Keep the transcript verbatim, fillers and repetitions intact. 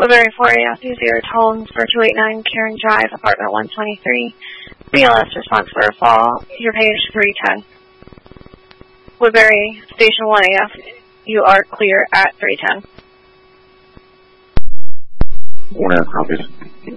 Woodbury four A F zero tones for two eighty-nine Karen Drive, apartment one twenty-three. B L S response for a fall. Your page three ten. Woodbury Station one A F, you are clear at three ten. One A F copies.